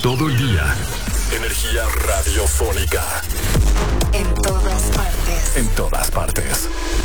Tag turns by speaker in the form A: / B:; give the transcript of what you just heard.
A: todo el día. Energía radiofónica.
B: En todas partes.
A: En todas partes.